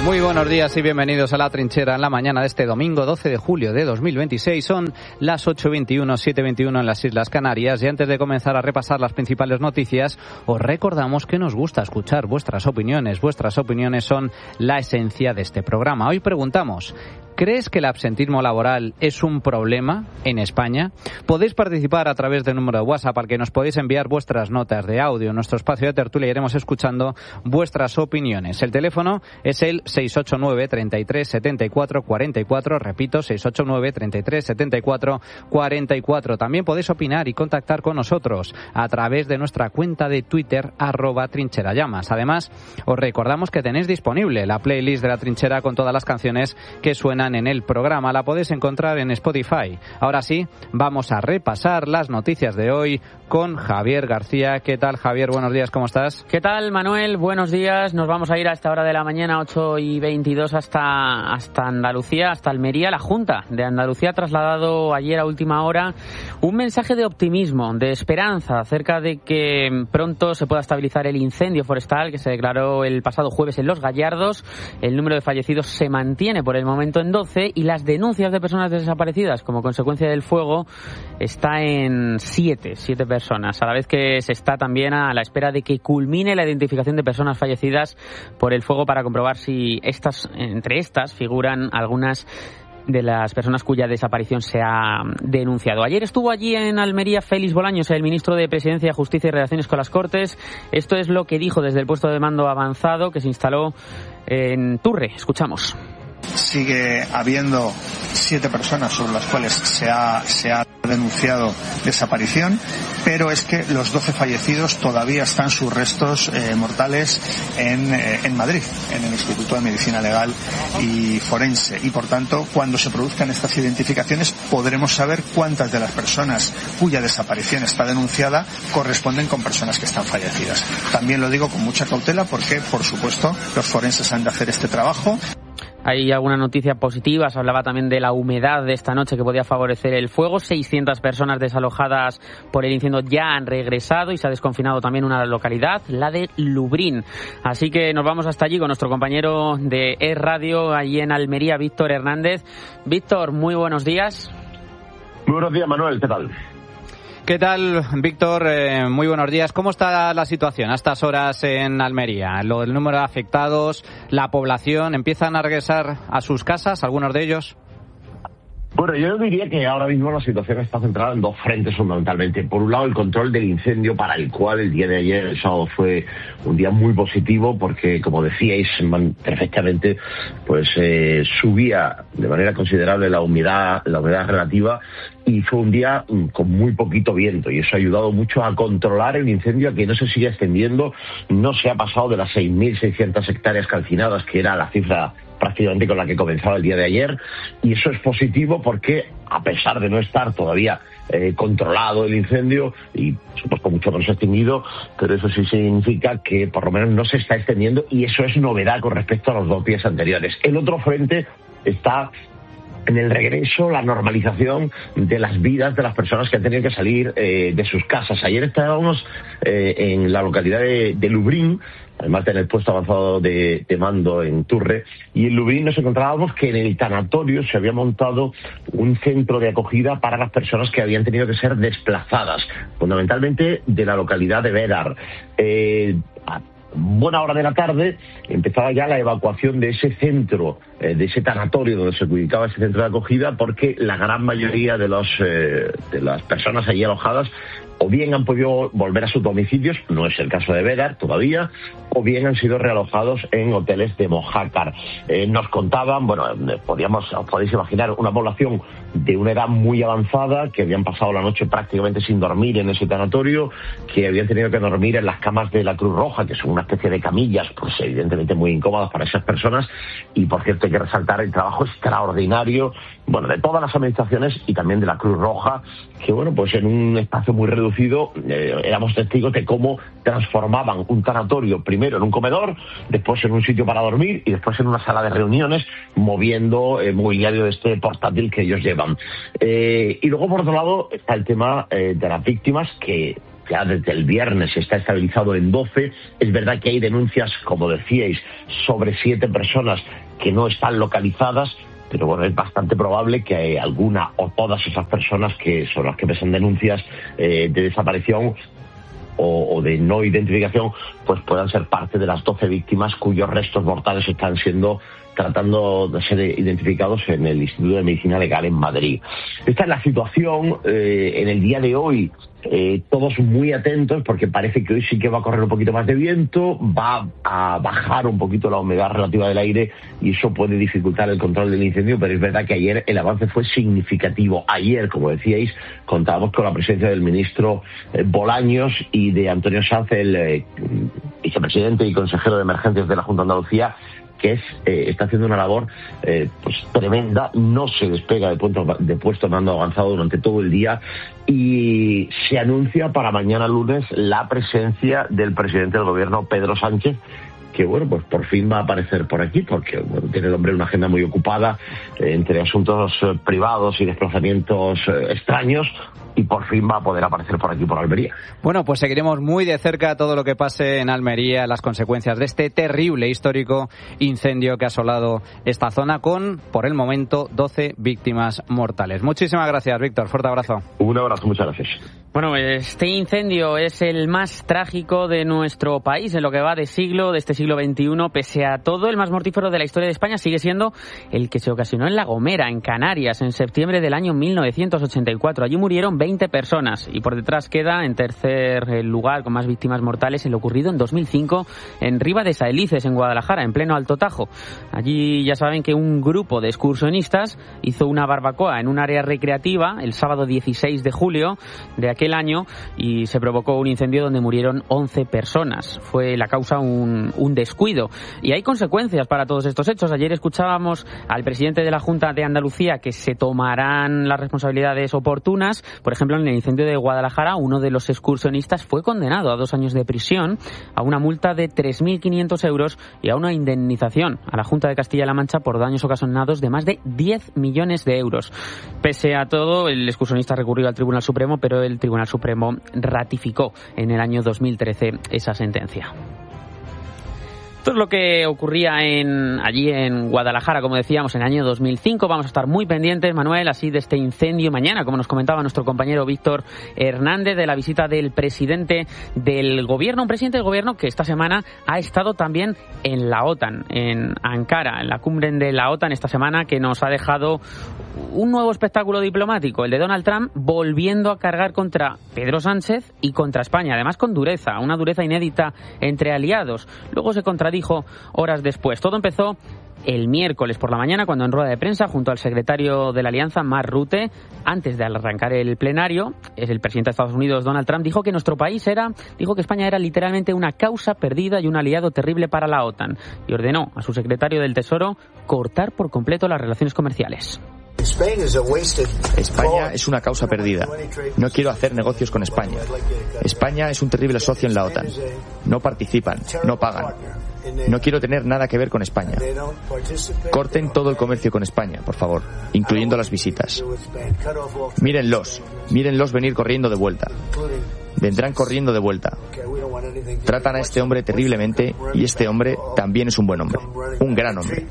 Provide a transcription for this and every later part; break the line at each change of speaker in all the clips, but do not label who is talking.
Muy buenos días y bienvenidos a La Trinchera en la mañana de este domingo 12 de julio de 2026. Son las 8:21, 7:21 en las Islas Canarias y antes de comenzar a repasar las principales noticias, os recordamos que nos gusta escuchar vuestras opiniones. Vuestras opiniones son la esencia de este programa. Hoy preguntamos: ¿crees que el absentismo laboral es un problema en España? Podéis participar a través del número de WhatsApp al que nos podéis enviar vuestras notas de audio. En nuestro espacio de tertulia iremos escuchando vuestras opiniones. El teléfono es el 689 33 74 44. Repito, 689 33 74 44. También podéis opinar y contactar con nosotros a través de nuestra cuenta de Twitter, @trincherallamas. Además, os recordamos que tenéis disponible la playlist de La Trinchera con todas las canciones que suenan en el programa. La podéis encontrar en Spotify. Ahora sí, vamos a repasar las noticias de hoy con Javier García. ¿Qué tal, Javier? Buenos días, ¿cómo estás?
¿Qué tal, Manuel? Buenos días. Nos vamos a ir a esta hora de la mañana, 8:22, hasta Andalucía, hasta Almería. La Junta de Andalucía ha trasladado ayer a última hora un mensaje de optimismo, de esperanza, acerca de que pronto se pueda estabilizar el incendio forestal que se declaró el pasado jueves en Los Gallardos. El número de fallecidos se mantiene por el momento en 12 y las denuncias de personas desaparecidas como consecuencia del fuego está en 7 personas, a la vez que se está también a la espera de que culmine la identificación de personas fallecidas por el fuego para comprobar si entre estas figuran algunas de las personas cuya desaparición se ha denunciado. Ayer estuvo allí en Almería Félix Bolaños, el ministro de Presidencia, Justicia y Relaciones con las Cortes. Esto es lo que dijo desde el puesto de mando avanzado que se instaló en Turre. Escuchamos.
Sigue habiendo 7 personas sobre las cuales se ha denunciado desaparición, pero es que los 12 fallecidos todavía están sus restos mortales en Madrid, en el Instituto de Medicina Legal y Forense. Y por tanto, cuando se produzcan estas identificaciones, podremos saber cuántas de las personas cuya desaparición está denunciada corresponden con personas que están fallecidas. También lo digo con mucha cautela porque, por supuesto, los forenses han de hacer este trabajo.
Hay alguna noticia positiva, se hablaba también de la humedad de esta noche que podía favorecer el fuego. 600 personas desalojadas por el incendio ya han regresado y se ha desconfinado también una localidad, la de Lubrín. Así que nos vamos hasta allí con nuestro compañero de Es Radio, allí en Almería, Víctor Hernández. Víctor, muy buenos días.
Muy buenos días, Manuel, ¿qué tal?
¿Qué tal, Víctor? Muy buenos días. ¿Cómo está la situación a estas horas en Almería? El número de afectados, la población, ¿empiezan a regresar a sus casas, algunos de ellos?
Bueno, yo diría que ahora mismo la situación está centrada en 2 frentes fundamentalmente. Por un lado, el control del incendio, para el cual el día de ayer, el sábado, fue un día muy positivo porque, como decíais perfectamente, pues subía de manera considerable la humedad relativa y fue un día con muy poquito viento y eso ha ayudado mucho a controlar el incendio, a que no se siga extendiendo. No se ha pasado de las 6.600 hectáreas calcinadas, que era la cifra prácticamente con la que comenzaba el día de ayer, y eso es positivo porque, a pesar de no estar todavía controlado el incendio y por supuesto mucho menos extinguido, pero eso sí significa que por lo menos no se está extendiendo y eso es novedad con respecto a los 2 días anteriores. El otro frente está en el regreso, la normalización de las vidas de las personas que han tenido que salir de sus casas. Ayer estábamos en la localidad de Lubrín, además en el puesto avanzado de mando en Turre, y en Lubrín nos encontrábamos que en el tanatorio se había montado un centro de acogida para las personas que habían tenido que ser desplazadas, fundamentalmente de la localidad de Bédar. A buena hora de la tarde empezaba ya la evacuación de ese centro, de ese tanatorio donde se ubicaba ese centro de acogida, porque la gran mayoría de las personas allí alojadas o bien han podido volver a sus domicilios, no es el caso de Bédar todavía, o bien han sido realojados en hoteles de Mojácar. Nos contaban, os podéis imaginar, una población de una edad muy avanzada, que habían pasado la noche prácticamente sin dormir en ese tanatorio, que habían tenido que dormir en las camas de la Cruz Roja, que son una especie de camillas, pues evidentemente muy incómodas para esas personas. Y por cierto, hay que resaltar el trabajo extraordinario, de todas las administraciones y también de la Cruz Roja, que pues en un espacio muy reducido éramos testigos de cómo transformaban un tanatorio primero en un comedor, después en un sitio para dormir y después en una sala de reuniones, moviendo mobiliario de este portátil que ellos llevan. Y luego, por otro lado, está el tema de las víctimas, que ya desde el viernes está estabilizado en 12. Es verdad que hay denuncias, como decíais, sobre 7 personas que no están localizadas, pero bueno, es bastante probable que alguna o todas esas personas que son las que pesan denuncias de desaparición o de no identificación, pues puedan ser parte de las 12 víctimas cuyos restos mortales están tratando de ser identificados en el Instituto de Medicina Legal en Madrid. Esta es la situación en el día de hoy. Todos muy atentos porque parece que hoy sí que va a correr un poquito más de viento, va a bajar un poquito la humedad relativa del aire y eso puede dificultar el control del incendio, pero es verdad que ayer el avance fue significativo. Ayer, como decíais, contábamos con la presencia del ministro Bolaños y de Antonio Sanz, el vicepresidente y consejero de emergencias de la Junta de Andalucía, que está haciendo una labor pues tremenda, no se despega de puesto de mando avanzado durante todo el día y se anuncia para mañana lunes la presencia del presidente del gobierno, Pedro Sánchez, que bueno, pues por fin va a aparecer por aquí, porque bueno, tiene el hombre una agenda muy ocupada entre asuntos privados y desplazamientos extraños, y por fin va a poder aparecer por aquí, por Almería.
Bueno, pues seguiremos muy de cerca todo lo que pase en Almería, las consecuencias de este terrible histórico incendio que ha asolado esta zona con, por el momento, 12 víctimas mortales. Muchísimas gracias, Víctor. Fuerte abrazo.
Un abrazo, muchas gracias.
Bueno, este incendio es el más trágico de nuestro país en lo que va de este siglo XXI. Pese a todo, el más mortífero de la historia de España sigue siendo el que se ocasionó en La Gomera, en Canarias, en septiembre del año 1984. Allí murieron 20 personas y por detrás queda en tercer lugar con más víctimas mortales el ocurrido en 2005 en Riva de Saelices, en Guadalajara, en pleno Alto Tajo. Allí ya saben que un grupo de excursionistas hizo una barbacoa en un área recreativa el sábado 16 de julio de aquel año y se provocó un incendio donde murieron 11 personas. Fue la causa un descuido. Y hay consecuencias para todos estos hechos. Ayer escuchábamos al presidente de la Junta de Andalucía que se tomarán las responsabilidades oportunas. Por ejemplo, en el incendio de Guadalajara, uno de los excursionistas fue condenado a 2 años de prisión, a una multa de 3.500 euros y a una indemnización a la Junta de Castilla-La Mancha por daños ocasionados de más de 10 millones de euros. Pese a todo, el excursionista recurrió al Tribunal Supremo, pero el Tribunal Supremo ratificó en el año 2013 esa sentencia. Esto es lo que ocurría allí en Guadalajara, como decíamos, en el año 2005. Vamos a estar muy pendientes, Manuel, así de este incendio mañana, como nos comentaba nuestro compañero Víctor Hernández, de la visita del presidente del gobierno, un presidente del gobierno que esta semana ha estado también en la OTAN, en Ankara, en la cumbre de la OTAN esta semana, que nos ha dejado un nuevo espectáculo diplomático, el de Donald Trump volviendo a cargar contra Pedro Sánchez y contra España, además con dureza, una dureza inédita entre aliados. Luego se contradijo horas después. Todo empezó el miércoles por la mañana, cuando en rueda de prensa, junto al secretario de la Alianza, Mark Rutte, antes de arrancar el plenario, el presidente de Estados Unidos, Donald Trump, dijo que España era literalmente una causa perdida y un aliado terrible para la OTAN, y ordenó a su secretario del Tesoro cortar por completo las relaciones comerciales.
España es una causa perdida. No quiero hacer negocios con España. España es un terrible socio en la OTAN. No participan, no pagan. No quiero tener nada que ver con España. Corten todo el comercio con España, por favor, incluyendo las visitas. Mírenlos venir corriendo de vuelta. Vendrán corriendo de vuelta. Tratan a este hombre terriblemente y este hombre también es un buen hombre, un gran hombre.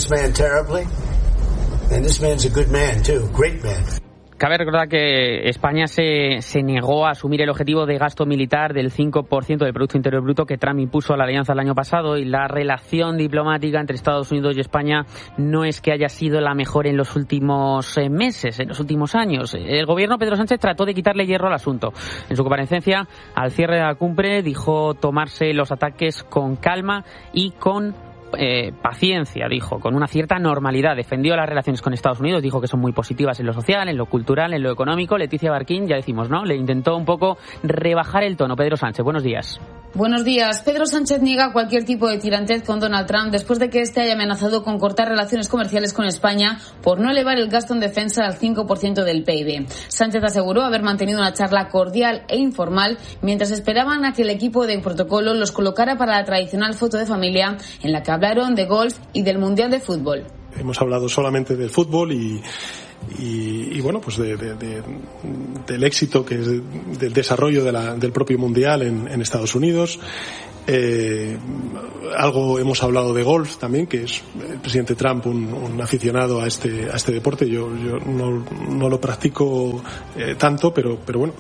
And this man's a good man too, great man.
Cabe recordar que España se negó a asumir el objetivo de gasto militar del 5% del Producto Interior Bruto que Trump impuso a la alianza el año pasado, y la relación diplomática entre Estados Unidos y España no es que haya sido la mejor en los últimos meses, en los últimos años. El gobierno Pedro Sánchez trató de quitarle hierro al asunto. En su comparecencia al cierre de la cumbre dijo tomarse los ataques con calma y con paciencia, dijo, con una cierta normalidad. Defendió las relaciones con Estados Unidos, dijo que son muy positivas en lo social, en lo cultural, en lo económico. Leticia Barquín, ya decimos, ¿no? Le intentó un poco rebajar el tono. Pedro Sánchez, buenos días.
Buenos días. Pedro Sánchez niega cualquier tipo de tirantez con Donald Trump después de que este haya amenazado con cortar relaciones comerciales con España por no elevar el gasto en defensa al 5% del PIB. Sánchez aseguró haber mantenido una charla cordial e informal mientras esperaban a que el equipo de protocolo los colocara para la tradicional foto de familia en la que hablaron de golf y del Mundial de Fútbol.
Hemos hablado solamente del fútbol y bueno, pues del éxito que es del desarrollo del propio mundial en Estados Unidos. Algo hemos hablado de golf también, que es el presidente Trump un aficionado a este deporte. Yo no lo practico tanto, pero bueno,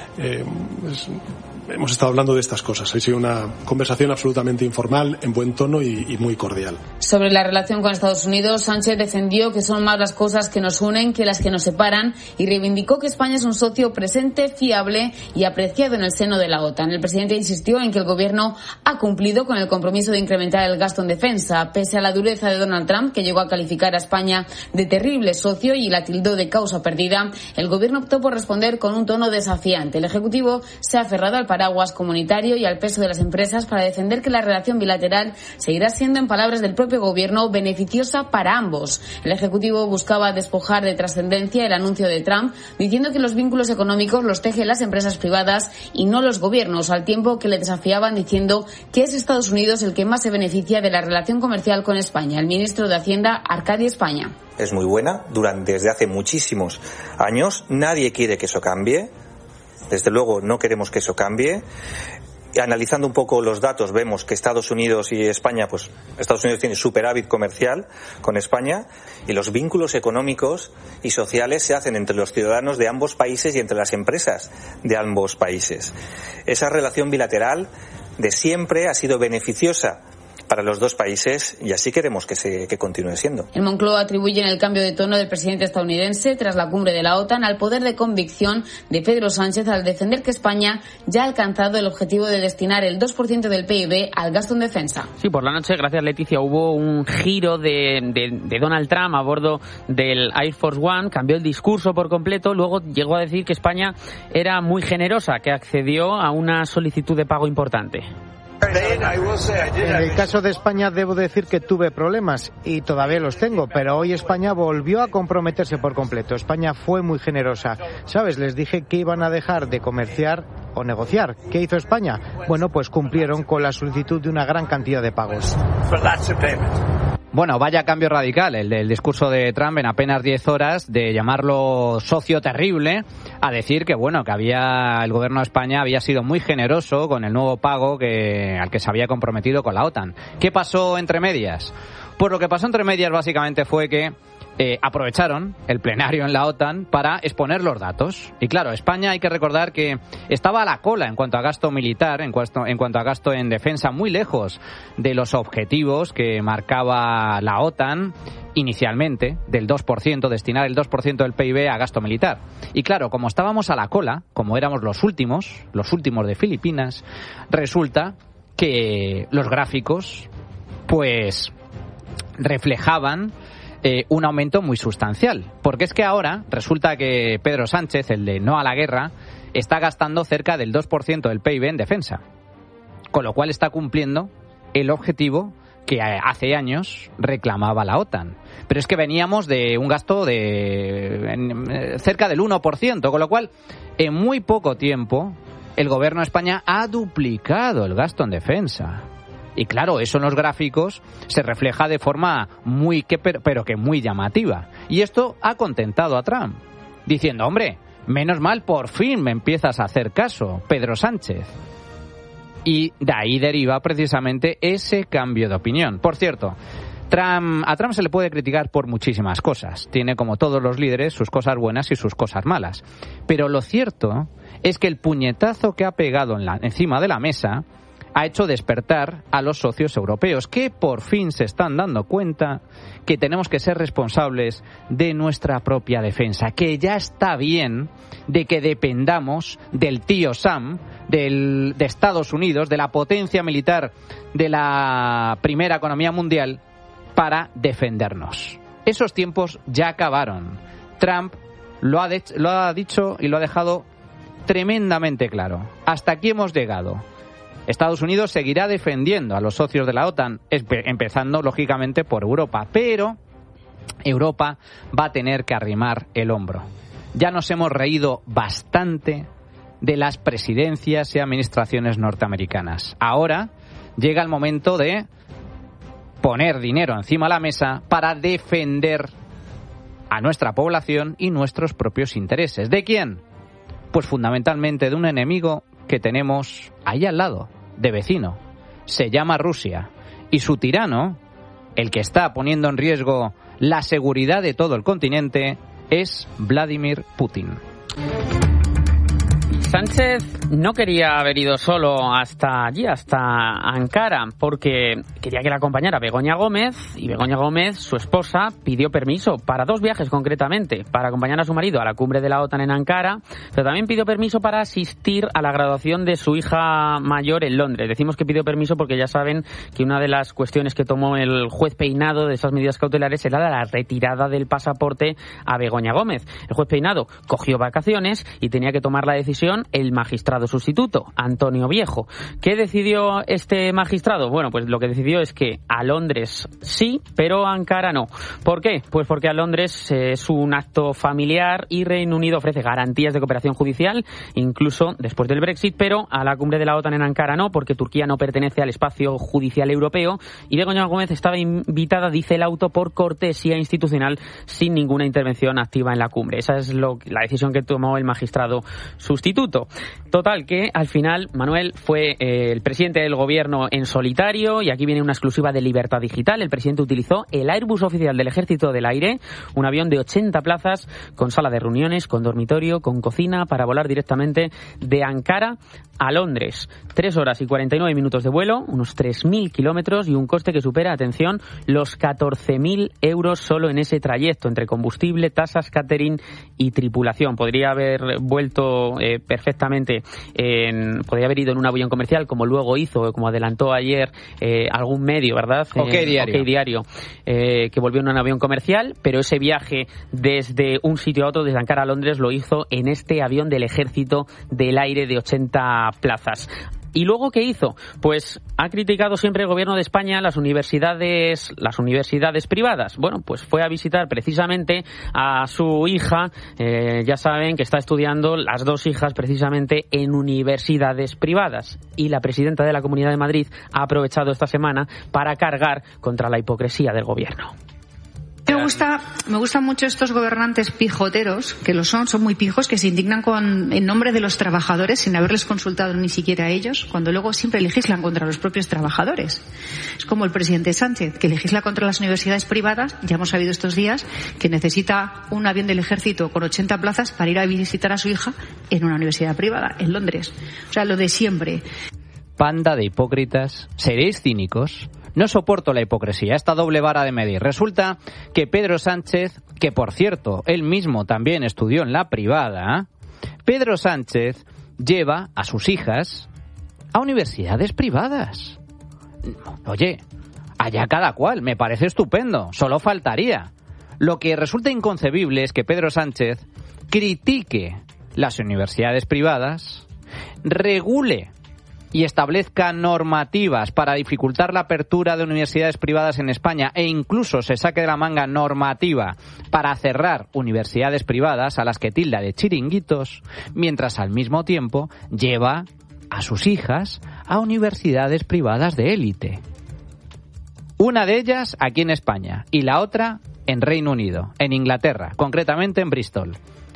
hemos estado hablando de estas cosas. Ha sido una conversación absolutamente informal, en buen tono y muy cordial.
Sobre la relación con Estados Unidos, Sánchez defendió que son más las cosas que nos unen que las que nos separan y reivindicó que España es un socio presente, fiable y apreciado en el seno de la OTAN. El presidente insistió en que el gobierno ha cumplido con el compromiso de incrementar el gasto en defensa, pese a la dureza de Donald Trump, que llegó a calificar a España de terrible socio y la tildó de causa perdida. El gobierno optó por responder con un tono desafiante. El Ejecutivo se ha aferrado al paraguas comunitario y al peso de las empresas para defender que la relación bilateral seguirá siendo, en palabras del propio gobierno, beneficiosa para ambos. El Ejecutivo buscaba despojar de trascendencia el anuncio de Trump, diciendo que los vínculos económicos los tejen las empresas privadas y no los gobiernos, al tiempo que le desafiaban diciendo que es Estados Unidos el que más se beneficia de la relación comercial con España. El ministro de Hacienda, Arcadio España.
Es muy buena, desde hace muchísimos años. Nadie quiere que eso cambie. Desde luego no queremos que eso cambie. Analizando un poco los datos, vemos que Estados Unidos y España, pues Estados Unidos tiene superávit comercial con España, y los vínculos económicos y sociales se hacen entre los ciudadanos de ambos países y entre las empresas de ambos países. Esa relación bilateral de siempre ha sido beneficiosa para los dos países y así queremos que continúe siendo.
En Moncloa atribuyen el cambio de tono del presidente estadounidense tras la cumbre de la OTAN al poder de convicción de Pedro Sánchez al defender que España ya ha alcanzado el objetivo de destinar el 2% del PIB al gasto en defensa.
Sí, por la noche, gracias Leticia, hubo un giro de Donald Trump a bordo del Air Force One, cambió el discurso por completo, luego llegó a decir que España era muy generosa, que accedió a una solicitud de pago importante.
En el caso de España debo decir que tuve problemas y todavía los tengo, pero hoy España volvió a comprometerse por completo. España fue muy generosa. ¿Sabes? Les dije que iban a dejar de comerciar o negociar. ¿Qué hizo España? Bueno, pues cumplieron con la solicitud de una gran cantidad de pagos.
Bueno, vaya cambio radical el del discurso de Trump en apenas 10 horas, de llamarlo socio terrible a decir que bueno, que el gobierno de España había sido muy generoso con el nuevo pago al que se había comprometido con la OTAN. ¿Qué pasó entre medias? Pues lo que pasó entre medias básicamente fue que aprovecharon el plenario en la OTAN para exponer los datos. Y claro, España, hay que recordar que estaba a la cola en cuanto a gasto militar, en cuanto a gasto en defensa, muy lejos de los objetivos que marcaba la OTAN inicialmente, del 2%, destinar el 2% del PIB a gasto militar. Y claro, como estábamos a la cola, como éramos los últimos de Filipinas, resulta que los gráficos pues reflejaban un aumento muy sustancial, porque es que ahora resulta que Pedro Sánchez, el de no a la guerra, está gastando cerca del 2% del PIB en defensa, con lo cual está cumpliendo el objetivo que hace años reclamaba la OTAN. Pero es que veníamos de un gasto de cerca del 1%, con lo cual en muy poco tiempo el gobierno de España ha duplicado el gasto en defensa. Y claro, eso en los gráficos se refleja de forma muy llamativa. Y esto ha contentado a Trump, diciendo, hombre, menos mal, por fin me empiezas a hacer caso, Pedro Sánchez. Y de ahí deriva precisamente ese cambio de opinión. Por cierto, a Trump se le puede criticar por muchísimas cosas. Tiene, como todos los líderes, sus cosas buenas y sus cosas malas. Pero lo cierto es que el puñetazo que ha pegado encima de la mesa ha hecho despertar a los socios europeos, que por fin se están dando cuenta que tenemos que ser responsables de nuestra propia defensa, que ya está bien de que dependamos del tío Sam, de Estados Unidos, de la potencia militar de la primera economía mundial, para defendernos. Esos tiempos ya acabaron. Trump lo ha dicho y lo ha dejado tremendamente claro. Hasta aquí hemos llegado. Estados Unidos seguirá defendiendo a los socios de la OTAN, empezando lógicamente por Europa, pero Europa va a tener que arrimar el hombro. Ya nos hemos reído bastante de las presidencias y administraciones norteamericanas. Ahora llega el momento de poner dinero encima de la mesa para defender a nuestra población y nuestros propios intereses. ¿De quién? Pues fundamentalmente de un enemigo que tenemos ahí al lado, de vecino. Se llama Rusia. Y su tirano, el que está poniendo en riesgo la seguridad de todo el continente, es Vladimir Putin.
Sánchez no quería haber ido solo hasta allí, hasta Ankara, porque quería que la acompañara Begoña Gómez, y Begoña Gómez, su esposa, pidió permiso para 2 viajes concretamente, para acompañar a su marido a la cumbre de la OTAN en Ankara, pero también pidió permiso para asistir a la graduación de su hija mayor en Londres. Decimos que pidió permiso porque ya saben que una de las cuestiones que tomó el juez Peinado de esas medidas cautelares era la retirada del pasaporte a Begoña Gómez. El juez Peinado cogió vacaciones y tenía que tomar la decisión el magistrado sustituto, Antonio Viejo. ¿Qué decidió este magistrado? Bueno, pues lo que decidió es que a Londres sí, pero a Ankara no. ¿Por qué? Pues porque a Londres es un acto familiar y Reino Unido ofrece garantías de cooperación judicial, incluso después del Brexit, pero a la cumbre de la OTAN en Ankara no, porque Turquía no pertenece al espacio judicial europeo y Begoña Gómez estaba invitada, dice el auto, por cortesía institucional sin ninguna intervención activa en la cumbre. Esa es la decisión que tomó el magistrado sustituto. Total, que al final Manuel fue el presidente del gobierno en solitario, y aquí viene una exclusiva de Libertad Digital. El presidente utilizó el Airbus oficial del Ejército del Aire, un avión de 80 plazas con sala de reuniones, con dormitorio, con cocina, para volar directamente de Ankara a Londres. 3 horas y 49 minutos de vuelo, unos 3.000 kilómetros y un coste que supera, atención, los 14.000 euros solo en ese trayecto, entre combustible, tasas, catering y tripulación. Podría haber vuelto perfectamente, podría haber ido en un avión comercial, como luego hizo, como adelantó ayer algún medio, ¿verdad?
OK Diario.
Que volvió en un avión comercial, pero ese viaje desde un sitio a otro, desde Ankara a Londres, lo hizo en este avión del Ejército del Aire de 80 plazas. ¿Y luego qué hizo? Pues ha criticado siempre el gobierno de España las universidades privadas. Bueno, pues fue a visitar precisamente a su hija. Ya saben que está estudiando, las 2 hijas, precisamente en universidades privadas. Y la presidenta de la Comunidad de Madrid ha aprovechado esta semana para cargar contra la hipocresía del gobierno.
Me gustan mucho estos gobernantes pijoteros, que lo son muy pijos, que se indignan en nombre de los trabajadores sin haberles consultado ni siquiera a ellos, cuando luego siempre legislan contra los propios trabajadores. Es como el presidente Sánchez, que legisla contra las universidades privadas. Ya hemos sabido estos días que necesita un avión del Ejército con 80 plazas para ir a visitar a su hija en una universidad privada, en Londres. O sea, lo de siempre.
Panda de hipócritas, ¿seréis cínicos? No soporto la hipocresía, esta doble vara de medir. Resulta que Pedro Sánchez, que por cierto, él mismo también estudió en la privada, Pedro Sánchez lleva a sus hijas a universidades privadas. Oye, allá cada cual, me parece estupendo, solo faltaría. Lo que resulta inconcebible es que Pedro Sánchez critique las universidades privadas, regule y establezca normativas para dificultar la apertura de universidades privadas en España, e incluso se saque de la manga normativa para cerrar universidades privadas a las que tilda de chiringuitos, mientras al mismo tiempo lleva a sus hijas a universidades privadas de élite. Una de ellas aquí en España y la otra en Reino Unido, en Inglaterra, concretamente en Bristol.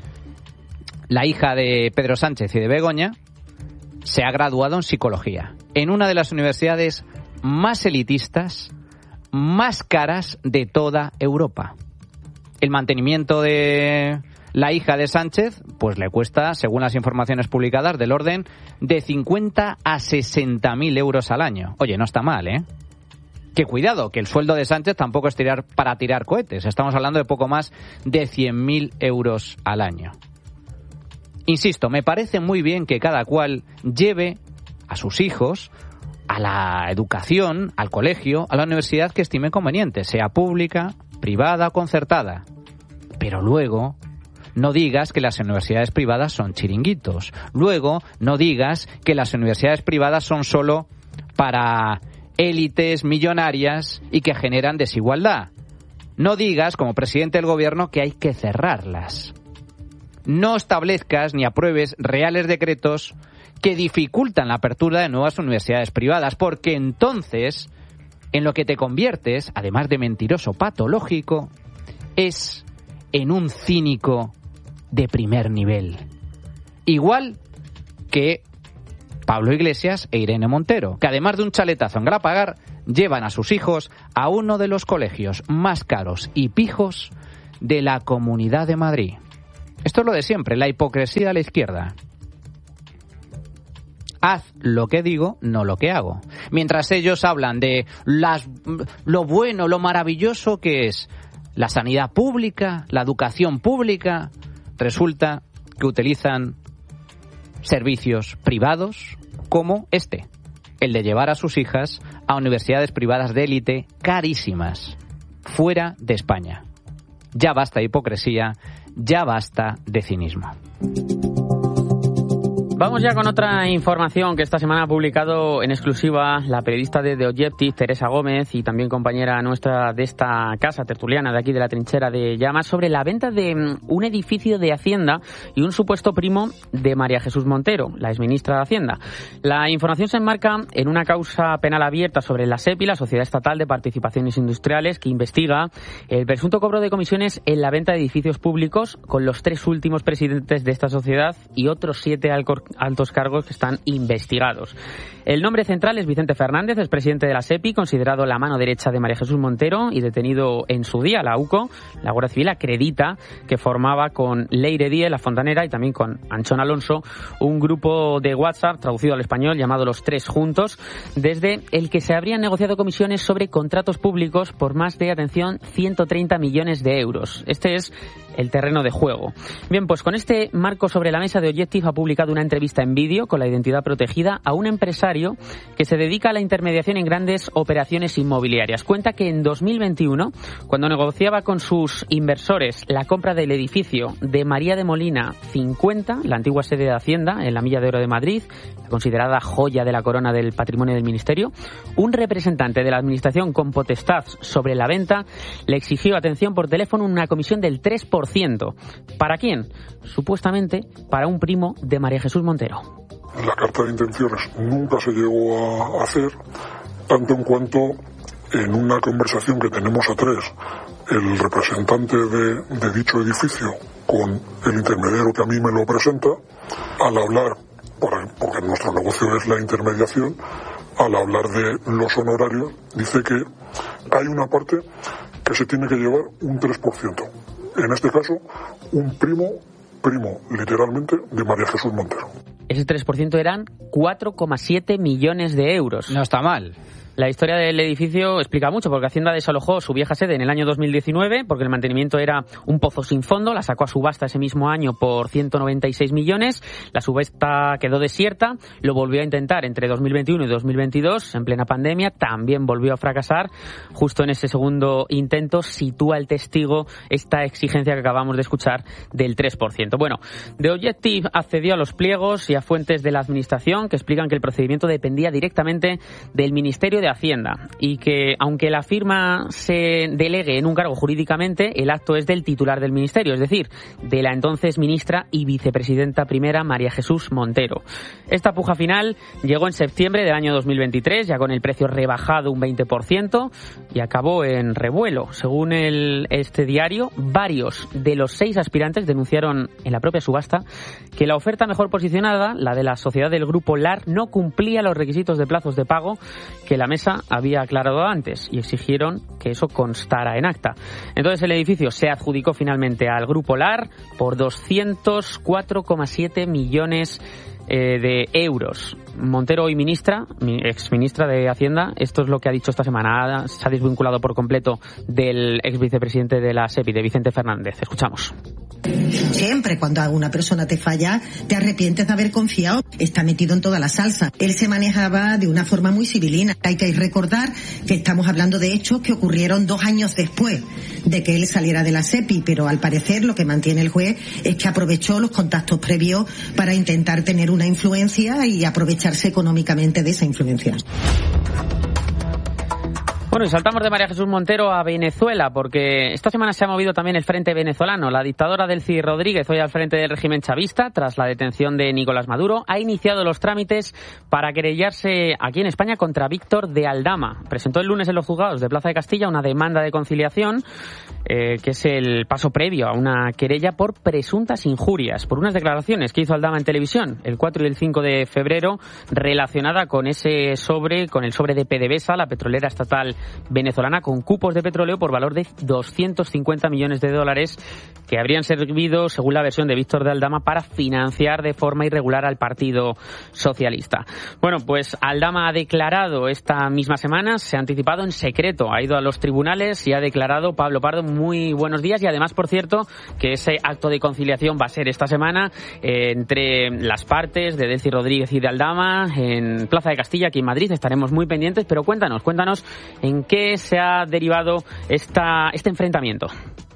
La hija de Pedro Sánchez y de Begoña se ha graduado en psicología, en una de las universidades más elitistas, más caras de toda Europa. El mantenimiento de la hija de Sánchez, pues le cuesta, según las informaciones publicadas, del orden de 50 a 60.000 euros al año. Oye, no está mal, ¿eh? Que cuidado, que el sueldo de Sánchez tampoco es para tirar cohetes. Estamos hablando de poco más de 100.000 euros al año. Insisto, me parece muy bien que cada cual lleve a sus hijos a la educación, al colegio, a la universidad que estime conveniente, sea pública, privada o concertada. Pero luego no digas que las universidades privadas son chiringuitos. Luego no digas que las universidades privadas son solo para élites millonarias y que generan desigualdad. No digas, como presidente del gobierno, que hay que cerrarlas. No establezcas ni apruebes reales decretos que dificultan la apertura de nuevas universidades privadas, porque entonces en lo que te conviertes, además de mentiroso patológico, es en un cínico de primer nivel. Igual que Pablo Iglesias e Irene Montero, que además de un chaletazo en Galapagar, llevan a sus hijos a uno de los colegios más caros y pijos de la Comunidad de Madrid. Esto es lo de siempre, la hipocresía de la izquierda. Haz lo que digo, no lo que hago. Mientras ellos hablan de lo bueno, lo maravilloso que es la sanidad pública, la educación pública, resulta que utilizan servicios privados como el de llevar a sus hijas a universidades privadas de élite carísimas, fuera de España. Ya basta de hipocresía, ya basta de cinismo.
Vamos ya con otra información que esta semana ha publicado en exclusiva la periodista de The Objective, Teresa Gómez, y también compañera nuestra de esta casa tertuliana de aquí de la Trinchera de Llamas, sobre la venta de un edificio de Hacienda y un supuesto primo de María Jesús Montero, la exministra de Hacienda. La información se enmarca en una causa penal abierta sobre la SEPI, la Sociedad Estatal de Participaciones Industriales, que investiga el presunto cobro de comisiones en la venta de edificios públicos con los 3 últimos presidentes de esta sociedad y otros 7 altos cargos que están investigados. El nombre central es Vicente Fernández, es presidente de la SEPI, considerado la mano derecha de María Jesús Montero y detenido en su día. La UCO, la Guardia Civil, acredita que formaba con Leire Díez, la fontanera, y también con Anchón Alonso, un grupo de WhatsApp, traducido al español, llamado Los Tres Juntos, desde el que se habrían negociado comisiones sobre contratos públicos por más de, atención, 130 millones de euros. Este es el terreno de juego. Bien, pues con este marco sobre la mesa, de Objective ha publicado una entrevista en vídeo con la identidad protegida a un empresario que se dedica a la intermediación en grandes operaciones inmobiliarias. Cuenta que en 2021, cuando negociaba con sus inversores la compra del edificio de María de Molina 50, la antigua sede de Hacienda en la Milla de Oro de Madrid, considerada joya de la corona del patrimonio del Ministerio, un representante de la Administración con potestad sobre la venta le exigió, atención, por teléfono una comisión del 3%. ¿Para quién? Supuestamente para un primo de María Jesús Montero.
La carta de intenciones nunca se llegó a hacer, tanto en cuanto en una conversación que tenemos a 3, el representante de dicho edificio con el intermediario que a mí me lo presenta, al hablar, porque nuestro negocio es la intermediación, al hablar de los honorarios, dice que hay una parte que se tiene que llevar un 3%. En este caso, un primo literalmente de María Jesús Montero.
Ese 3% eran 4,7 millones de euros.
No está mal.
La historia del edificio explica mucho, porque Hacienda desalojó su vieja sede en el año 2019 porque el mantenimiento era un pozo sin fondo. La sacó a subasta ese mismo año por 196 millones. La subasta quedó desierta. Lo volvió a intentar entre 2021 y 2022, en plena pandemia. También volvió a fracasar. Justo en ese segundo intento sitúa el testigo esta exigencia que acabamos de escuchar del 3%. Bueno, The Objective accedió a los pliegos y a fuentes de la Administración que explican que el procedimiento dependía directamente del Ministerio de Hacienda y que, aunque la firma se delegue en un cargo jurídicamente, el acto es del titular del ministerio, es decir, de la entonces ministra y vicepresidenta primera María Jesús Montero. Esta puja final llegó en septiembre del año 2023, ya con el precio rebajado un 20%, y acabó en revuelo. Según este diario, varios de los 6 aspirantes denunciaron en la propia subasta que la oferta mejor posicionada, la de la sociedad del Grupo LAR, no cumplía los requisitos de plazos de pago que la mesa había aclarado antes, y exigieron que eso constara en acta. Entonces el edificio se adjudicó finalmente al Grupo LAR por 204,7 millones de euros. Montero, hoy exministra de Hacienda, esto es lo que ha dicho esta semana. Se ha desvinculado por completo del ex vicepresidente de la SEPI, de Vicente Fernández. Escuchamos.
Siempre cuando alguna persona te falla, te arrepientes de haber confiado. Está metido en toda la salsa. Él se manejaba de una forma muy civilina. Hay que recordar que estamos hablando de hechos que ocurrieron 2 años después de que él saliera de la SEPI, pero al parecer lo que mantiene el juez es que aprovechó los contactos previos para intentar tener una influencia y aprovecharse económicamente de esa influencia.
Bueno, y saltamos de María Jesús Montero a Venezuela, porque esta semana se ha movido también el frente venezolano. La dictadora Delcy Rodríguez, hoy al frente del régimen chavista, tras la detención de Nicolás Maduro, ha iniciado los trámites para querellarse aquí en España contra Víctor de Aldama. Presentó el lunes en los juzgados de Plaza de Castilla una demanda de conciliación, que es el paso previo a una querella por presuntas injurias, por unas declaraciones que hizo Aldama en televisión el 4 y el 5 de febrero, relacionada con ese sobre, con el sobre de PDVSA, la petrolera estatal venezolana, con cupos de petróleo por valor de 250 millones de dólares que habrían servido, según la versión de Víctor de Aldama, para financiar de forma irregular al Partido Socialista. Bueno, pues Aldama ha declarado esta misma semana, se ha anticipado en secreto, ha ido a los tribunales y ha declarado. Pablo Pardo, muy buenos días. Y además, por cierto, que ese acto de conciliación va a ser esta semana entre las partes de Delcy Rodríguez y de Aldama en Plaza de Castilla, aquí en Madrid. Estaremos muy pendientes, pero cuéntanos en qué se ha derivado este enfrentamiento.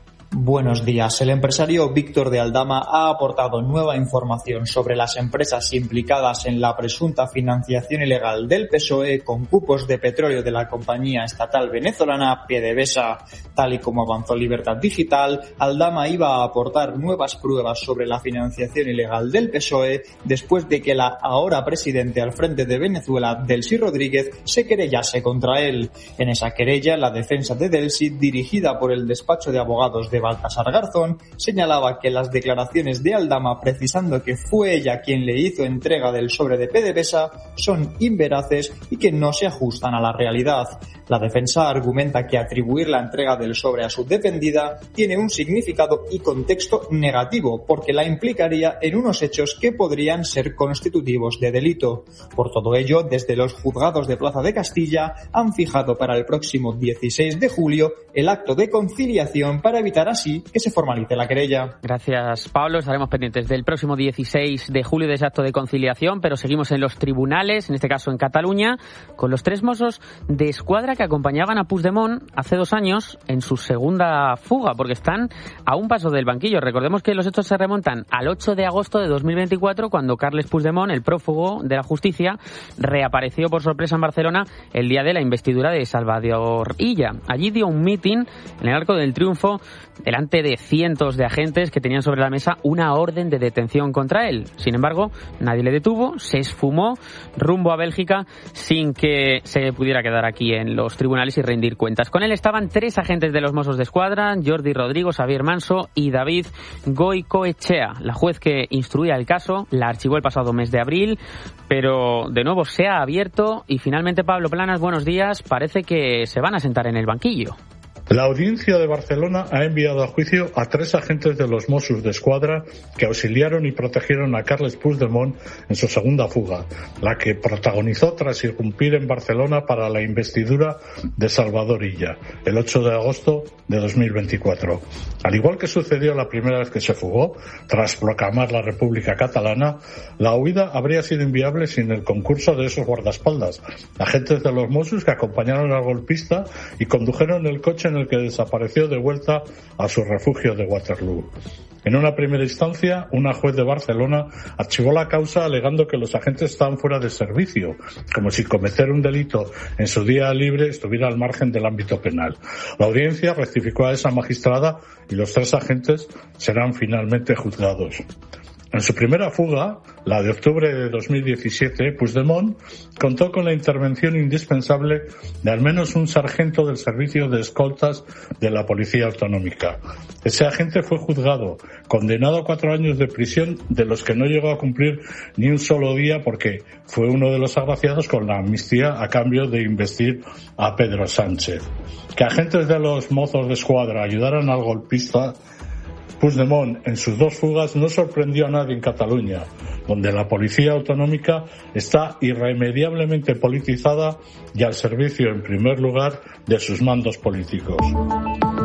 Buenos días. El empresario Víctor de Aldama ha aportado nueva información sobre las empresas implicadas en la presunta financiación ilegal del PSOE con cupos de petróleo de la compañía estatal venezolana PDVSA. Tal y como avanzó Libertad Digital, Aldama iba a aportar nuevas pruebas sobre la financiación ilegal del PSOE después de que la ahora presidente al frente de Venezuela, Delcy Rodríguez, se querellase contra él. En esa querella, la defensa de Delcy, dirigida por el despacho de abogados de Baltasar Garzón, señalaba que las declaraciones de Aldama precisando que fue ella quien le hizo entrega del sobre de PDVSA son inveraces y que no se ajustan a la realidad. La defensa argumenta que atribuir la entrega del sobre a su defendida tiene un significado y contexto negativo, porque la implicaría en unos hechos que podrían ser constitutivos de delito. Por todo ello, desde los juzgados de Plaza de Castilla han fijado para el próximo 16 de julio el acto de conciliación para evitar así que se formalice la querella.
Gracias, Pablo. Estaremos pendientes del próximo 16 de julio de ese acto de conciliación, pero seguimos en los tribunales, en este caso en Cataluña, con los 3 Mossos de Escuadra que acompañaban a Puigdemont hace 2 años en su segunda fuga, porque están a un paso del banquillo. Recordemos que los hechos se remontan al 8 de agosto de 2024, cuando Carles Puigdemont, el prófugo de la justicia, reapareció por sorpresa en Barcelona el día de la investidura de Salvador Illa. Allí dio un mitin en el Arco del Triunfo delante de cientos de agentes que tenían sobre la mesa una orden de detención contra él. Sin embargo, nadie le detuvo, se esfumó rumbo a Bélgica sin que se pudiera quedar aquí en los tribunales y rendir cuentas. Con él estaban 3 agentes de los Mossos de Escuadra, Jordi Rodrigo, Xavier Manso y David Goicoechea. La juez que instruía el caso la archivó el pasado mes de abril, pero de nuevo se ha abierto y finalmente, Pablo Planas, buenos días, parece que se van a sentar en el banquillo.
La Audiencia de Barcelona ha enviado a juicio a 3 agentes de los Mossos de Escuadra que auxiliaron y protegieron a Carles Puigdemont en su segunda fuga, la que protagonizó tras irrumpir en Barcelona para la investidura de Salvador Illa, el 8 de agosto de 2024. Al igual que sucedió la primera vez que se fugó, tras proclamar la República Catalana, la huida habría sido inviable sin el concurso de esos guardaespaldas, agentes de los Mossos que acompañaron al golpista y condujeron el coche en el que desapareció de vuelta a su refugio de Waterloo. En una primera instancia, una juez de Barcelona archivó la causa alegando que los agentes estaban fuera de servicio, como si cometer un delito en su día libre estuviera al margen del ámbito penal. La audiencia rectificó a esa magistrada y los 3 agentes serán finalmente juzgados. En su primera fuga, la de octubre de 2017, Puigdemont contó con la intervención indispensable de al menos un sargento del servicio de escoltas de la Policía Autonómica. Ese agente fue juzgado, condenado a 4 años de prisión, de los que no llegó a cumplir ni un solo día porque fue uno de los agraciados con la amnistía a cambio de investir a Pedro Sánchez. Que agentes de los Mossos de Escuadra ayudaran al golpista Puigdemont en sus 2 fugas no sorprendió a nadie en Cataluña, donde la policía autonómica está irremediablemente politizada y al servicio, en primer lugar, de sus mandos políticos.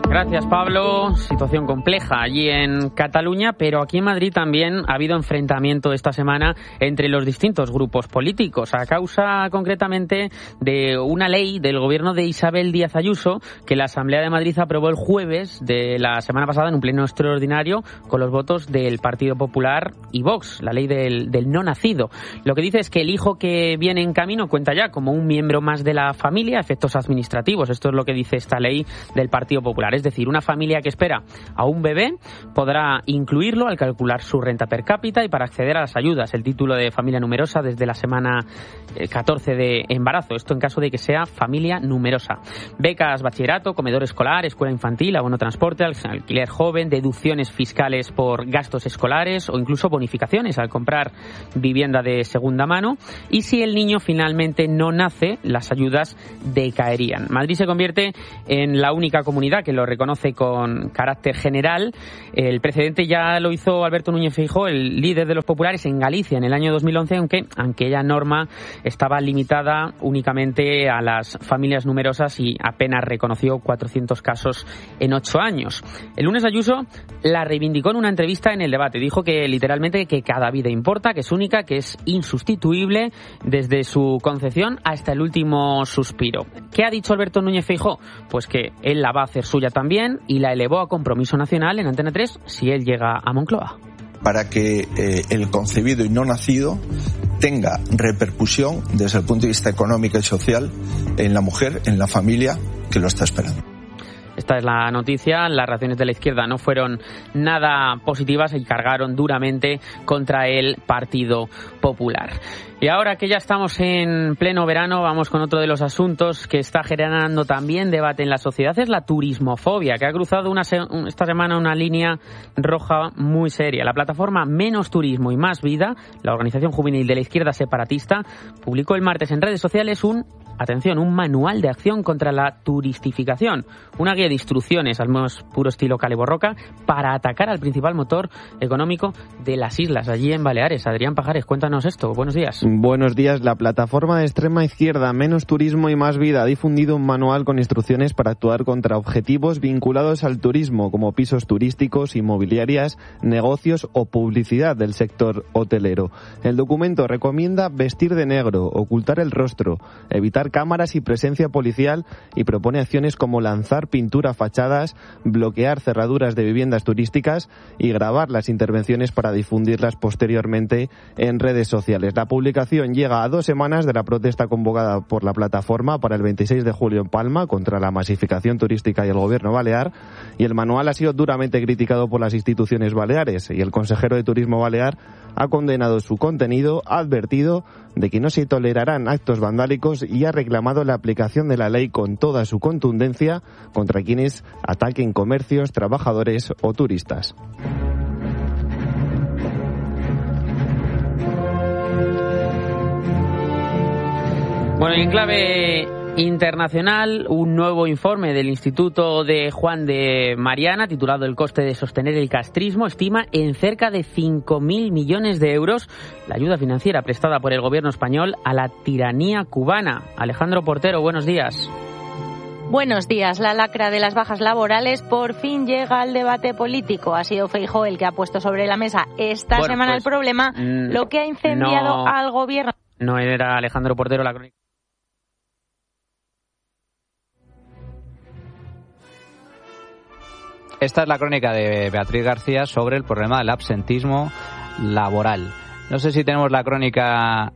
Gracias, Pablo. Situación compleja allí en Cataluña, pero aquí en Madrid también ha habido enfrentamiento esta semana entre los distintos grupos políticos, a causa concretamente de una ley del gobierno de Isabel Díaz Ayuso que la Asamblea de Madrid aprobó el jueves de la semana pasada en un pleno extraordinario con los votos del Partido Popular y Vox, la ley del no nacido. Lo que dice es que el hijo que viene en camino cuenta ya como un miembro más de la familia a efectos administrativos. Esto es lo que dice esta ley del Partido Popular. Es decir, una familia que espera a un bebé podrá incluirlo al calcular su renta per cápita y para acceder a las ayudas, el título de familia numerosa desde la semana 14 de embarazo. Esto en caso de que sea familia numerosa. Becas bachillerato, comedor escolar, escuela infantil, abono transporte, alquiler joven, deducciones fiscales por gastos escolares o incluso bonificaciones al comprar vivienda de segunda mano. Y si el niño finalmente no nace, las ayudas decaerían. Madrid se convierte en la única comunidad que lo reconoce con carácter general. El precedente ya lo hizo Alberto Núñez Feijóo, el líder de los populares, en Galicia en el año 2011, aunque aquella norma estaba limitada únicamente a las familias numerosas y apenas reconoció 400 casos en 8 años. El lunes Ayuso la reivindicó en una entrevista en El Debate. Dijo que literalmente que cada vida importa, que es única, que es insustituible desde su concepción hasta el último suspiro. ¿Qué ha dicho Alberto Núñez Feijóo? Pues que él la va a hacer suya también y la elevó a compromiso nacional en Antena 3 si él llega a Moncloa.
Para que el concebido y no nacido tenga repercusión desde el punto de vista económico y social en la mujer, en la familia que lo está esperando.
Esta es la noticia. Las reacciones de la izquierda no fueron nada positivas y cargaron duramente contra el Partido Popular. Y ahora que ya estamos en pleno verano, vamos con otro de los asuntos que está generando también debate en la sociedad. Es la turismofobia, que ha cruzado esta semana una línea roja muy seria. La plataforma Menos Turismo y Más Vida, la organización juvenil de la izquierda separatista, publicó el martes en redes sociales un manual de acción contra la turistificación, una guía de instrucciones al más puro estilo Kale Borroka para atacar al principal motor económico de las islas, allí en Baleares. Adrián Pajares, cuéntanos esto. Buenos días.
Buenos días. La plataforma de extrema izquierda Menos Turismo y Más Vida ha difundido un manual con instrucciones para actuar contra objetivos vinculados al turismo, como pisos turísticos, inmobiliarias, negocios o publicidad del sector hotelero. El documento recomienda vestir de negro, ocultar el rostro, evitar cámaras y presencia policial y propone acciones como lanzar pintura a fachadas, bloquear cerraduras de viviendas turísticas y grabar las intervenciones para difundirlas posteriormente en redes sociales. La publicación llega a 2 semanas de la protesta convocada por la plataforma para el 26 de julio en Palma contra la masificación turística y el gobierno balear, y el manual ha sido duramente criticado por las instituciones baleares y el consejero de Turismo balear ha condenado su contenido, ha advertido de que no se tolerarán actos vandálicos y ha reclamado la aplicación de la ley con toda su contundencia contra quienes ataquen comercios, trabajadores o turistas.
Bueno, y en clave internacional, un nuevo informe del Instituto de Juan de Mariana, titulado El coste de sostener el castrismo, estima en cerca de 5.000 millones de euros la ayuda financiera prestada por el gobierno español a la tiranía cubana. Alejandro Portero, buenos días.
Buenos días. La lacra de las bajas laborales por fin llega al debate político. Ha sido Feijóo el que ha puesto sobre la mesa esta semana el problema, lo que ha incendiado al gobierno.
No era Alejandro Portero la crónica.
Esta es la crónica de Beatriz García sobre el problema del absentismo laboral. No sé si tenemos la crónica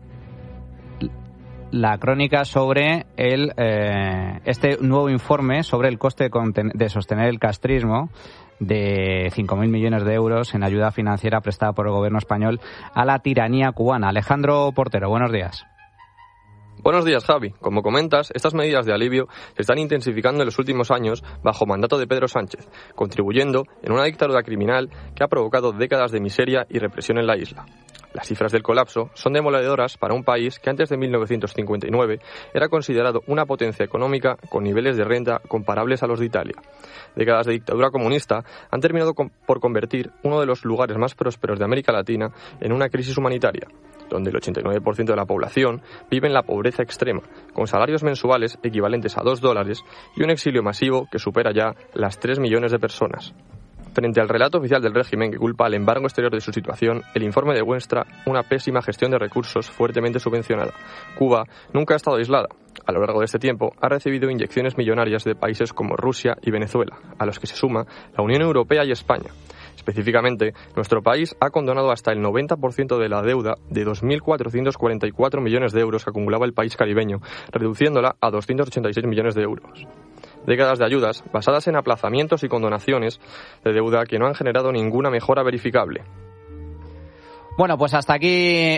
sobre este nuevo informe sobre el coste de sostener el castrismo de 5.000 millones de euros en ayuda financiera prestada por el gobierno español a la tiranía cubana. Alejandro Portero, buenos días.
Buenos días, Javi. Como comentas, estas medidas de alivio se están intensificando en los últimos años bajo mandato de Pedro Sánchez, contribuyendo en una dictadura criminal que ha provocado décadas de miseria y represión en la isla. Las cifras del colapso son demoledoras para un país que antes de 1959 era considerado una potencia económica con niveles de renta comparables a los de Italia. Décadas de dictadura comunista han terminado por convertir uno de los lugares más prósperos de América Latina en una crisis humanitaria, donde el 89% de la población vive en la pobreza extrema, con salarios mensuales equivalentes a $2 y un exilio masivo que supera ya las 3 millones de personas. Frente al relato oficial del régimen que culpa al embargo exterior de su situación, el informe demuestra una pésima gestión de recursos fuertemente subvencionada. Cuba nunca ha estado aislada. A lo largo de este tiempo ha recibido inyecciones millonarias de países como Rusia y Venezuela, a los que se suma la Unión Europea y España. Específicamente, nuestro país ha condonado hasta el 90% de la deuda de 2.444 millones de euros que acumulaba el país caribeño, reduciéndola a 286 millones de euros. Décadas de ayudas basadas en aplazamientos y condonaciones de deuda que no han generado ninguna mejora verificable.
Bueno, pues hasta aquí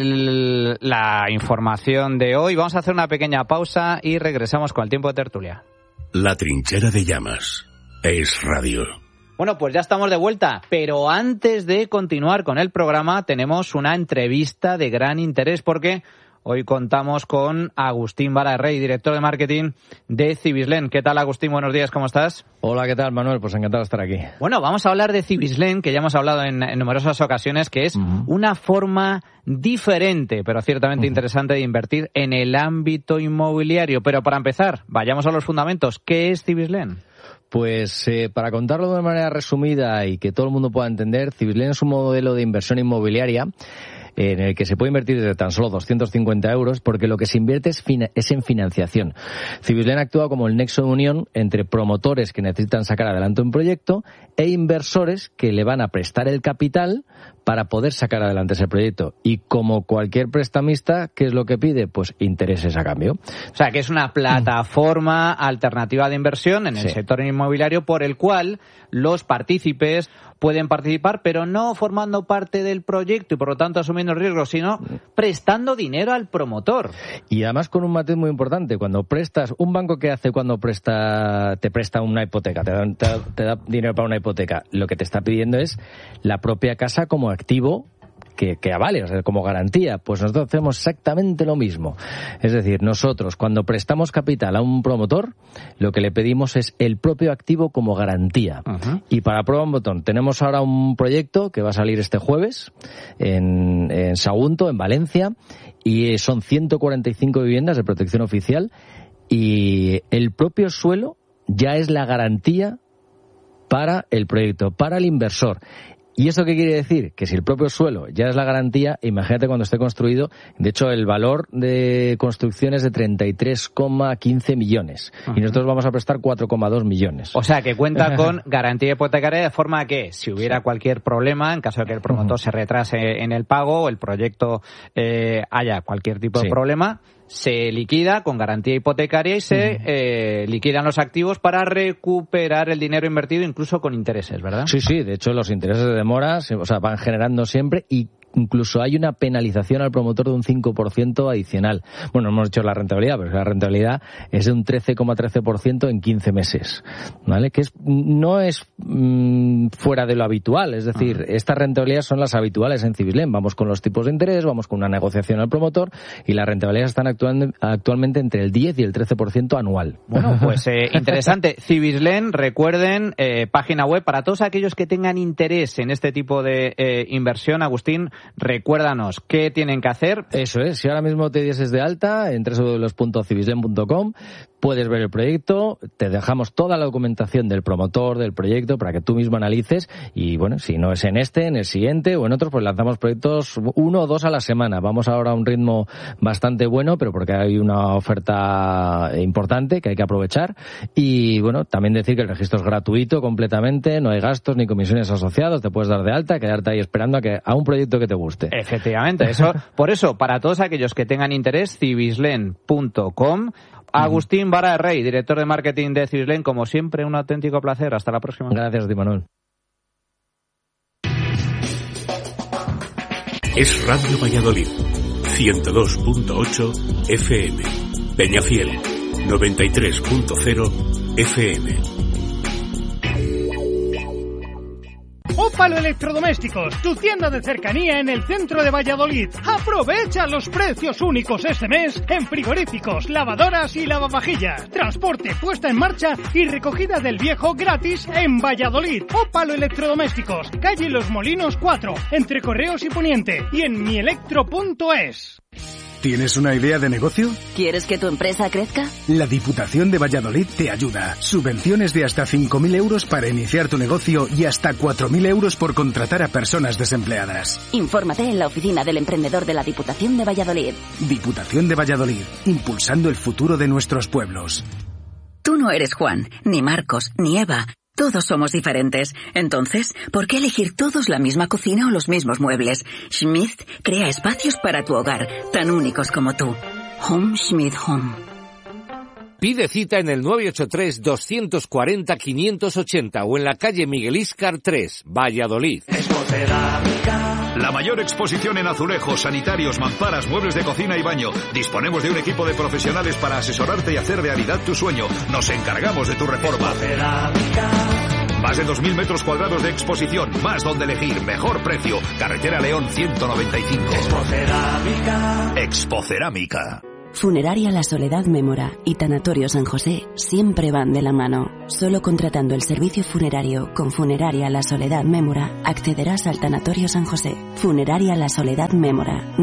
la información de hoy. Vamos a hacer una pequeña pausa y regresamos con el tiempo de tertulia.
La trinchera de llamas es radio.
Bueno, pues ya estamos de vuelta, pero antes de continuar con el programa tenemos una entrevista de gran interés porque hoy contamos con Agustín Vara de Rey, director de marketing de Cibislen. ¿Qué tal, Agustín? Buenos días, ¿cómo estás?
Hola, ¿qué tal, Manuel? Pues encantado de estar aquí.
Bueno, vamos a hablar de Cibislen, que ya hemos hablado en numerosas ocasiones, que es una forma diferente, pero ciertamente interesante de invertir en el ámbito inmobiliario. Pero para empezar, vayamos a los fundamentos. ¿Qué es Cibislen?
Pues para contarlo de una manera resumida y que todo el mundo pueda entender, Cibislen es un modelo de inversión inmobiliaria en el que se puede invertir desde tan solo 250 euros, porque lo que se invierte es en financiación. Cibislen actúa como el nexo de unión entre promotores que necesitan sacar adelante un proyecto e inversores que le van a prestar el capital para poder sacar adelante ese proyecto. Y como cualquier prestamista, ¿qué es lo que pide? Pues intereses a cambio.
O sea, que es una plataforma alternativa de inversión en el sector inmobiliario por el cual los partícipes pueden participar, pero no formando parte del proyecto y por lo tanto asumiendo riesgos, sino prestando dinero al promotor.
Y además con un matiz muy importante, cuando prestas, un banco ¿qué hace cuando te presta una hipoteca? Te da dinero para una hipoteca. Lo que te está pidiendo es la propia casa como activo que avale, o sea, como garantía. Pues nosotros hacemos exactamente lo mismo. Es decir, nosotros cuando prestamos capital a un promotor, lo que le pedimos es el propio activo como garantía. Y para prueba un botón, tenemos ahora un proyecto que va a salir este jueves en Sagunto, en Valencia, y son 145 viviendas de protección oficial y el propio suelo ya es la garantía para el proyecto, para el inversor. ¿Y eso qué quiere decir? Que si el propio suelo ya es la garantía, imagínate cuando esté construido. De hecho, el valor de construcción es de 33,15 millones. Y nosotros vamos a prestar 4,2 millones.
O sea, que cuenta con garantía hipotecaria de forma que, si hubiera cualquier problema, en caso de que el promotor se retrase en el pago o el proyecto haya cualquier tipo de problema, se liquida con garantía hipotecaria y se liquidan los activos para recuperar el dinero invertido, incluso con intereses, ¿verdad?
Sí, de hecho los intereses de demora van generando siempre y incluso hay una penalización al promotor de un 5% adicional. Bueno, hemos hecho la rentabilidad, pero la rentabilidad es de un 13,13% en 15 meses, ¿vale? Que no es fuera de lo habitual, es decir, estas rentabilidades son las habituales en Cibislen. Vamos con los tipos de interés, vamos con una negociación al promotor y las rentabilidades están actualmente entre el 10 y el 13% anual.
Bueno, pues interesante. Cibislen, recuerden, página web para todos aquellos que tengan interés en este tipo de inversión. Agustín, recuérdanos qué tienen que hacer.
Eso es, si ahora mismo te dieses de alta en www.cibislen.com, puedes ver el proyecto, te dejamos toda la documentación del promotor, del proyecto, para que tú mismo analices y, bueno, si no es en el siguiente o en otros, pues lanzamos proyectos 1 o 2 a la semana. Vamos ahora a un ritmo bastante bueno, pero porque hay una oferta importante que hay que aprovechar. Y, bueno, también decir que el registro es gratuito completamente, no hay gastos ni comisiones asociados, te puedes dar de alta, quedarte ahí esperando a un proyecto que te guste.
Efectivamente, por eso, para todos aquellos que tengan interés, cibislen.com. Agustín Vara de Rey, director de marketing de Cibislen, como siempre, un auténtico placer. Hasta la próxima.
Gracias a ti, Manuel.
Es Radio Valladolid, 102.8 FM. Peñafiel, 93.0 FM.
Ópalo Electrodomésticos, tu tienda de cercanía en el centro de Valladolid. Aprovecha los precios únicos este mes en frigoríficos, lavadoras y lavavajillas. Transporte, puesta en marcha y recogida del viejo gratis en Valladolid. Ópalo Electrodomésticos, calle Los Molinos 4, entre Correos y Poniente, y en mielectro.es.
¿Tienes una idea de negocio?
¿Quieres que tu empresa crezca?
La Diputación de Valladolid te ayuda. Subvenciones de hasta 5.000 euros para iniciar tu negocio y hasta 4.000 euros por contratar a personas desempleadas.
Infórmate en la oficina del emprendedor de la Diputación de Valladolid.
Diputación de Valladolid, impulsando el futuro de nuestros pueblos.
Tú no eres Juan, ni Marcos, ni Eva. Todos somos diferentes. Entonces, ¿por qué elegir todos la misma cocina o los mismos muebles? Schmidt crea espacios para tu hogar, tan únicos como tú. Home Schmidt Home.
Pide cita en el 983-240-580 o en la calle Miguel Íscar 3, Valladolid.
La mayor exposición en azulejos, sanitarios, mamparas, muebles de cocina y baño. Disponemos de un equipo de profesionales para asesorarte y hacer realidad tu sueño. Nos encargamos de tu reforma. Más de 2.000 metros cuadrados de exposición, más donde elegir, mejor precio. Carretera León 195. Expocerámica.
Funeraria La Soledad Mémora y Tanatorio San José siempre van de la mano. Solo contratando el servicio funerario con Funeraria La Soledad Mémora accederás al Tanatorio San José. Funeraria La Soledad Mémora,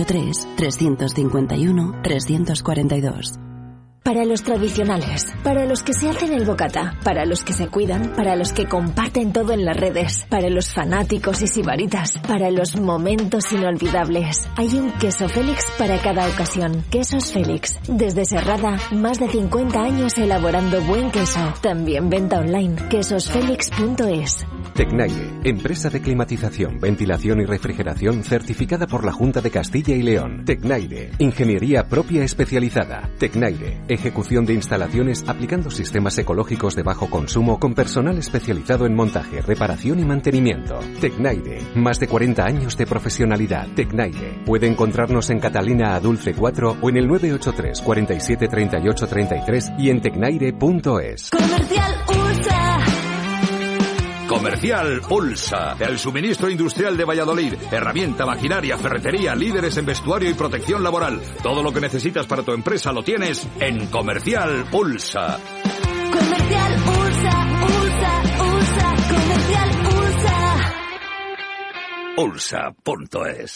983-351-342.
Para los tradicionales, para los que se hacen el bocata, para los que se cuidan, para los que comparten todo en las redes, para los fanáticos y sibaritas, para los momentos inolvidables. Hay un queso Félix para cada ocasión. Quesos Félix. Desde Serrada, más de 50 años elaborando buen queso. También venta online. quesosfelix.es.
Tecnaire, empresa de climatización, ventilación y refrigeración certificada por la Junta de Castilla y León. Tecnaire, ingeniería propia especializada. Tecnaire, ejecución de instalaciones aplicando sistemas ecológicos de bajo consumo con personal especializado en montaje, reparación y mantenimiento. Tecnaire, más de 40 años de profesionalidad. Tecnaire, puede encontrarnos en Catalina Adulce 4 o en el 983 47 38 33 y en tecnaire.es.
Comercial Ultra.
Comercial Ulsa, el suministro industrial de Valladolid, herramienta, maquinaria, ferretería, líderes en vestuario y protección laboral. Todo lo que necesitas para tu empresa lo tienes en Comercial Ulsa.
Comercial Ulsa, Ulsa, Ulsa, Comercial Ulsa.
Ulsa.es.